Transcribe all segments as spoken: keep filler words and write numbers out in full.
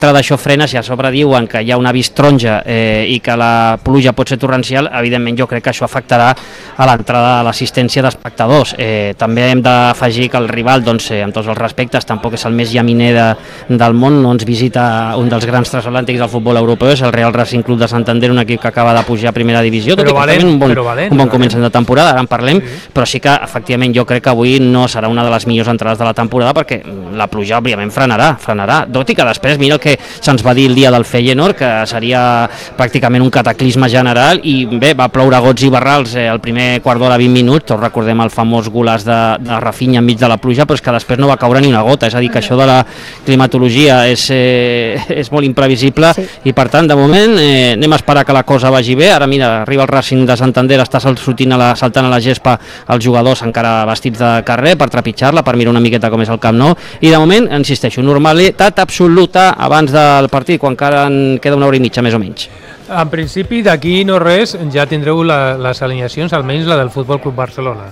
d'això frena, si a sobre diuen que hi ha un avís taronja eh, i que la pluja pot ser torrencial, evidentment jo crec que això afectarà a l'entrada de l'assistència d'espectadors. Eh, també hem d'afegir que el rival, doncs, eh, amb tots els respectes, tampoc és el més llaminer de, del món, no ens visita un dels grans transatlàntics del futbol europeu, és el Real Racing Club de Santander, un equip que acaba de pujar a primera divisió, tot i que valent, un bon, valent, un bon començament de temporada, ara en parlem, sí. Però sí que efectivament jo crec que avui no serà una de les millors entrades de la temporada perquè la pluja òbviament frenarà, frenarà, tot i que després mira el que se'ns va dir el dia del Feyenoord, que seria pràcticament un cataclisme general, i bé, va ploure gots i barrals eh, el primer quart d'hora, vint minuts, tots recordem el famós golaç de, de Rafinha enmig de la pluja, però és que després no va caure ni una gota, és a dir, que això de la climatologia és, eh, és molt imprevisible, sí. I per tant, de moment, eh, anem a esperar que la cosa vagi bé. Ara mira, arriba el Racing de Santander, està saltant a la, saltant a la gespa els jugadors encara vestits de carrer per trepitjar-la, per mirar una miqueta com és el Camp Nou, i de moment, insisteixo, normalitat absoluta abans del partit, quan encara en queda una hora i mitja, més o menys. En principi, d'aquí no res, ja tindreu la, les alineacions, almenys la del Futbol Club Barcelona.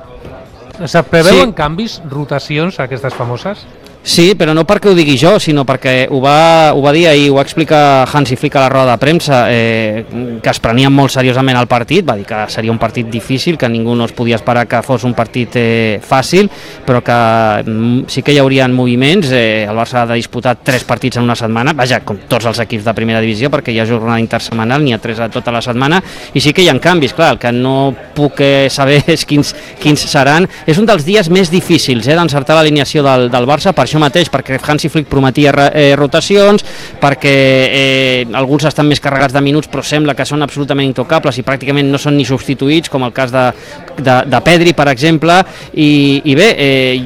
Se preveuen sí. Canvis, rotacions, aquestes famoses? Sí, però no perquè ho digui jo, sinó perquè ho va, ho va dir ahir, ho va explicar Hansi Flick a la roda de premsa, eh, que es prenien molt seriosament el partit, va dir que seria un partit difícil, que ningú no es podia esperar que fos un partit eh, fàcil, però que mm, sí que hi haurien moviments, eh, el Barça ha de disputar tres partits en una setmana, vaja, com tots els equips de primera divisió, perquè hi ha jornada intersetmanal, n'hi ha tres a tota la setmana, i sí que hi ha canvis, clar, el que no puc eh, saber és quins, quins seran. És un dels dies més difícils eh, d'encertar l'alineació del, del Barça, per això mateix, perquè Hansi Flick prometia eh, rotacions, perquè eh, alguns estan més carregats de minuts però sembla que són absolutament intocables i pràcticament no són ni substituïts, com el cas de, de, de Pedri, per exemple, i, i bé,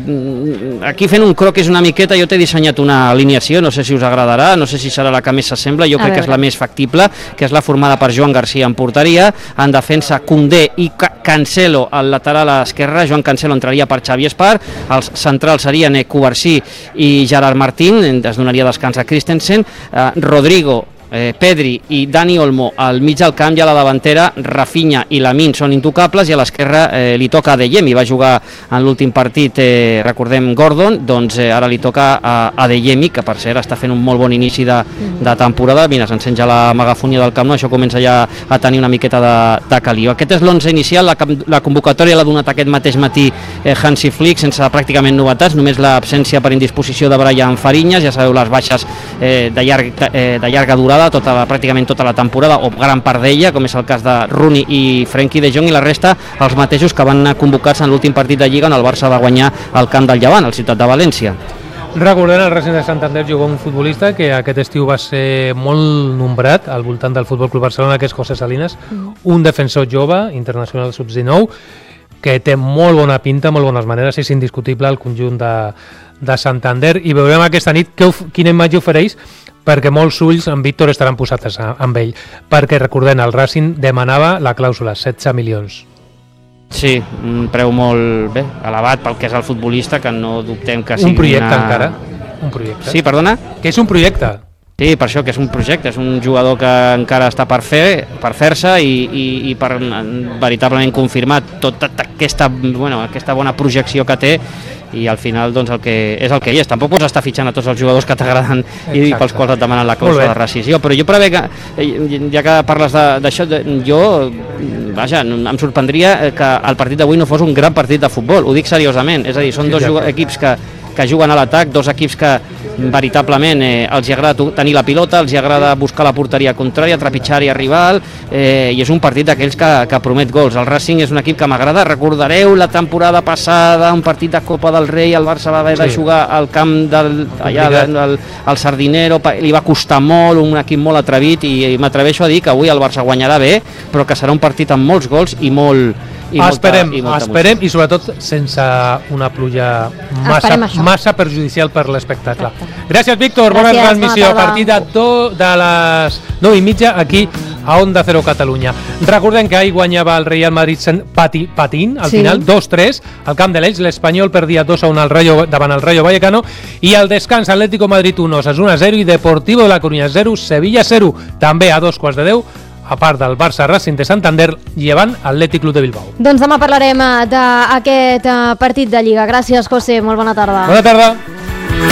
eh, aquí fent un croquis una miqueta, jo t'he dissenyat una alineació, no sé si us agradarà, no sé si serà la que més s'assembla, jo crec que és la més factible, que és la formada per Joan Garcia en porteria, en defensa Koundé i Cancelo al lateral a l'esquerra, Joan Cancelo entraria per Xavi Espart, els centrals serien Cubarsí i Gerard Martín, es donaria descans a Christensen, eh, Rodrigo, eh, Pedri i Dani Olmo al mig del camp, i a la davantera Rafinha i Lamine són intocables, i a l'esquerra eh, li toca a Adeyemi, va jugar en l'últim partit, eh, recordem Gordon, doncs eh, ara li toca a Adeyemi, que per cert està fent un molt bon inici de, de temporada. Mira, s'encén ja la megafonia del Camp Nou, això comença ja a tenir una miqueta de, de caliu. Aquest és l'onze inicial, la, la convocatòria l'ha donat aquest mateix matí eh, Hansi Flick, sense pràcticament novetats, només l'absència per indisposició de Brian Fariñas, ja sabeu les baixes eh, de, llarg, eh, de llarga durada, Tota la, pràcticament tota la temporada, o gran part d'ella, com és el cas de Rooney i Frenkie de Jong, i la resta els mateixos que van anar convocats en l'últim partit de Lliga on el Barça va guanyar el camp del Llevant, al Ciutat de València. Recordem, el Racing de Santander juga un futbolista que aquest estiu va ser molt nombrat al voltant del Futbol Club Barcelona, que és José Salinas, mm. un defensor jove, internacional sub dinou, que té molt bona pinta, molt bones maneres, és indiscutible el conjunt de, de Santander, i veurem aquesta nit que, quina imatge ofereix, perquè molts ulls en Víctor estaran posats amb ell, perquè recordem, el Racing demanava la clàusula, setze milions. Sí, un preu molt bé, elevat pel que és el futbolista, que no dubtem que sigui un projecte una... encara, un projecte. Sí, perdona? Que és un projecte. Sí, per això que és un projecte, és un jugador que encara està per fer, per fer-se i, i, i per veritablement confirmar tota aquesta, bueno, aquesta bona projecció que té, i al final doncs, el que és el que hi és. Tampoc pots estar fitxant a tots els jugadors que t'agraden i pels quals et demanen la clàusula de rescissió, però jo prevec que, ja que parles d'això, jo, vaja, em sorprendria que el partit d'avui no fos un gran partit de futbol, ho dic seriosament, és a dir, són sí, dos ja. equips que que juguen a l'atac, dos equips que veritablement eh, els agrada tenir la pilota, els agrada buscar la porteria contrària, trepitjar-hi a rival, eh, i és un partit d'aquells que, que promet gols. El Racing és un equip que m'agrada, recordareu la temporada passada, un partit de Copa del Rei, el Barça va haver de sí. jugar al camp del, allà, del al Sardinero, li va costar molt, un equip molt atrevit, i, i m'atreveixo a dir que avui el Barça guanyarà bé, però que serà un partit amb molts gols i molt... I esperem, molta, i molta esperem i sobretot sense una pluja massa, massa perjudicial per l'espectacle. Gràcies, Víctor, bona transmissió. A partir de, do, de les nou i mitja aquí a Onda Cero Catalunya. Recordem que ahir guanyava el Real Madrid pati, patint, al sí. final dos tres al camp de l'Elx, l'Espanyol perdia dos a un al Rayo, davant el Rayo Vallecano, i al descans Atlético Madrid un, Osasuna zero i Deportivo de la Coruña zero, Sevilla zero, també a dos quarts de deu, a part del Barça Racing de Santander, llevant Atlètic Club de Bilbao. Doncs demà parlarem d'aquest partit de Lliga. Gràcies, José, molt bona tarda. Bona tarda.